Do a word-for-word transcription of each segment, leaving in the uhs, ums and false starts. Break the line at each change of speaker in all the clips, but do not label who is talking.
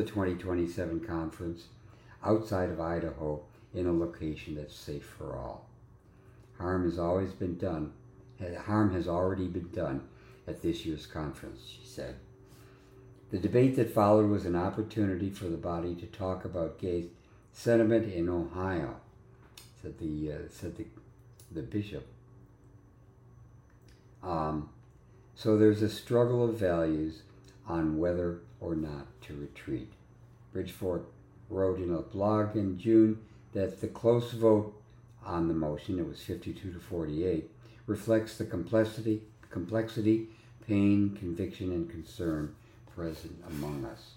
the twenty twenty-seven conference outside of Idaho in a location that's safe for all. Harm has always been done, harm has already been done at this year's conference, she said. The debate that followed was an opportunity for the body to talk about gay sentiment in Ohio, said the, uh, said the, the bishop. Um, so there's a struggle of values on whether or not to retreat. Bridgeford wrote in a blog in June that the close vote on the motion, it was fifty-two to forty-eight, reflects the complexity, complexity, pain, conviction, and concern present among us.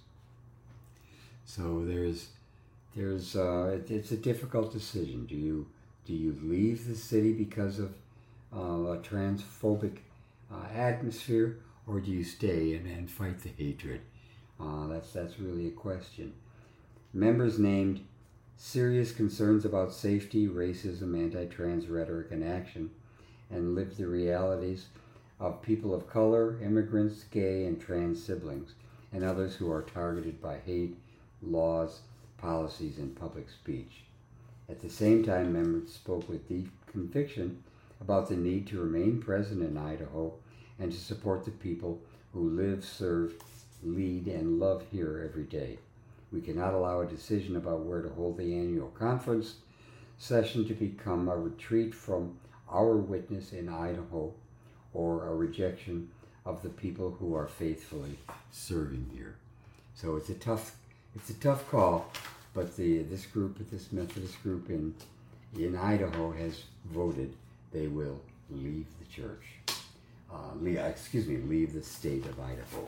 So there's, there's, uh, it, it's a difficult decision. Do you, do you leave the city because of uh, a transphobic uh, atmosphere, or do you stay and, and fight the hatred? Uh, that's that's really a question. Members named serious concerns about safety, racism, anti-trans rhetoric and action, and lived the realities of people of color, immigrants, gay and trans siblings, and others who are targeted by hate, laws, policies, and public speech. At the same time, members spoke with deep conviction about the need to remain present in Idaho and to support the people who live, serve, lead, and love here every day. We cannot allow a decision about where to hold the annual conference session to become a retreat from our witness in Idaho or a rejection of the people who are faithfully serving here. So it's a tough, it's a tough call, but the this group, this Methodist group in in Idaho has voted they will leave the church. Uh, leave, excuse me, leave the state of Idaho.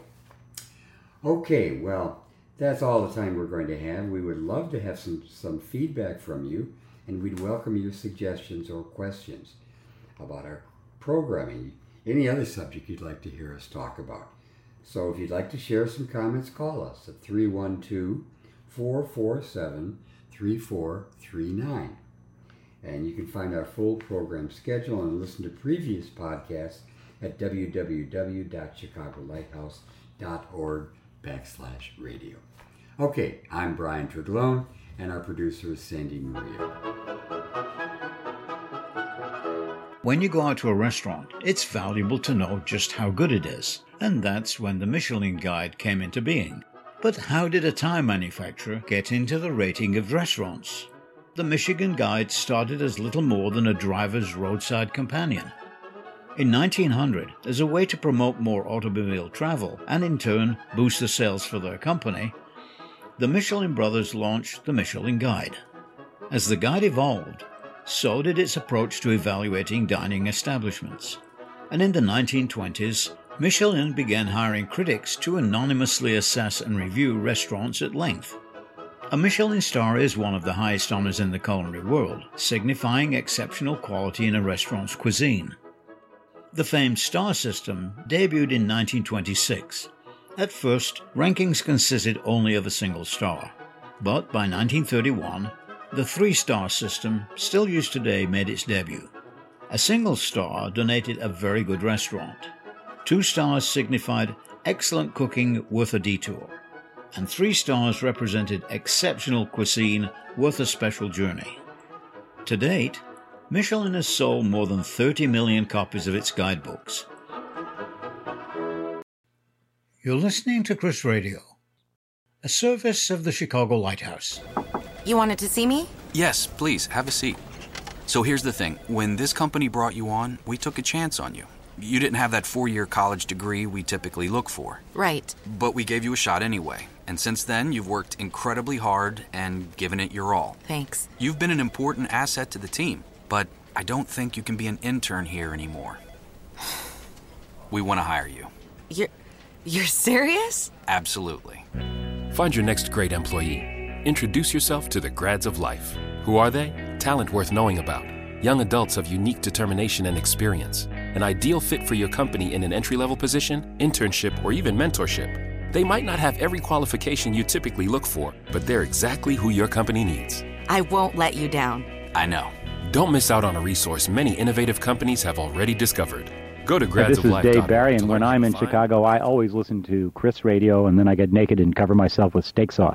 Okay, well, that's all the time we're going to have. We would love to have some, some feedback from you, and we'd welcome your suggestions or questions about our programming, any other subject you'd like to hear us talk about. So if you'd like to share some comments, call us at three one two, four four seven, three four three nine. And you can find our full program schedule and listen to previous podcasts at www.chicagolighthouse.org backslash radio. Okay, I'm Brian Trudlone, and our producer is Sandy Maria.
When you go out to a restaurant, it's valuable to know just how good it is, and that's when the Michelin Guide came into being. But how did a tire manufacturer get into the rating of restaurants? The Michelin Guide started as little more than a driver's roadside companion. In nineteen hundred, as a way to promote more automobile travel and in turn boost the sales for their company, the Michelin brothers launched the Michelin Guide. As the guide evolved, so did its approach to evaluating dining establishments. And in the nineteen twenties, Michelin began hiring critics to anonymously assess and review restaurants at length. A Michelin star is one of the highest honors in the culinary world, signifying exceptional quality in a restaurant's cuisine. The famed star system debuted in nineteen twenty-six. At first, rankings consisted only of a single star. But by nineteen thirty-one, the three-star system, still used today, made its debut. A single star denoted a very good restaurant. Two stars signified excellent cooking worth a detour. And three stars represented exceptional cuisine worth a special journey. To date, Michelin has sold more than thirty million copies of its guidebooks. You're listening to Chris Radio, a service of the Chicago Lighthouse.
You wanted to see me?
Yes, please, have a seat. So here's the thing. When this company brought you on, we took a chance on you. You didn't have that four-year college degree we typically look for.
Right.
But we gave you a shot anyway. And since then, you've worked incredibly hard and given it your all.
Thanks.
You've been an important asset to the team, but I don't think you can be an intern here anymore. We want to hire you.
You're... you're serious?
Absolutely.
Find your next great employee. Introduce yourself to the grads of life. Who are they? Talent worth knowing about. Young adults of unique determination and experience. An ideal fit for your company in an entry-level position, internship, or even mentorship. They might not have every qualification you typically look for, but they're exactly who your company needs.
I won't let you down.
I know.
Don't miss out on a resource many innovative companies have already discovered. Go to
Hey,
grads
this
of
is
life.
Dave Barry, and when I'm in Chicago, I always listen to Chris Radio, and then I get naked and cover myself with steak sauce.